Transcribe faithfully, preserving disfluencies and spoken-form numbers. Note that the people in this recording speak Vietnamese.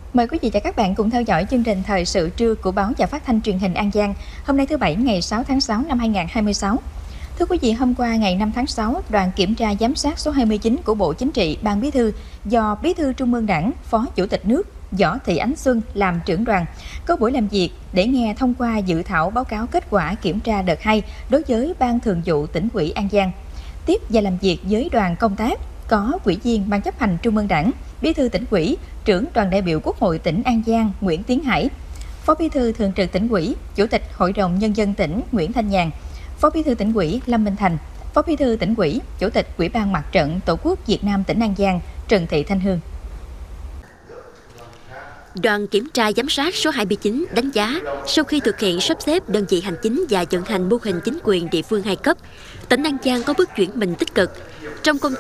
Mời quý vị và các bạn cùng theo dõi chương trình thời sự trưa của báo và phát thanh truyền hình An Giang hôm nay thứ Bảy ngày sáu tháng sáu năm hai nghìn không trăm hai mươi sáu. Thưa quý vị, hôm qua ngày năm tháng sáu, đoàn kiểm tra giám sát số hai mươi chín của Bộ Chính trị, Ban Bí thư do Bí thư Trung ương Đảng, Phó Chủ tịch nước Võ Thị Ánh Xuân làm trưởng đoàn, có buổi làm việc để nghe thông qua dự thảo báo cáo kết quả kiểm tra đợt hai đối với Ban Thường vụ Tỉnh ủy An Giang. Tiếp và làm việc với đoàn công tác có Ủy viên Ban Chấp hành Trung ương Đảng, Bí thư Tỉnh ủy, trưởng đoàn đại biểu Quốc hội tỉnh An Giang Nguyễn Tiến Hải, Phó Bí thư Thường trực Tỉnh ủy, Chủ tịch Hội đồng Nhân dân tỉnh Nguyễn Thanh Nhàn, Phó Bí thư Tỉnh ủy Lâm Minh Thành, Phó Bí thư Tỉnh ủy, Chủ tịch Ủy ban Mặt trận Tổ quốc Việt Nam tỉnh An Giang Trần Thị Thanh Hương. Đoàn kiểm tra giám sát số hai mươi chín đánh giá, sau khi thực hiện sắp xếp đơn vị hành chính và vận hành mô hình chính quyền địa phương hai cấp, tỉnh An Giang có bước chuyển mình tích cực trong công tác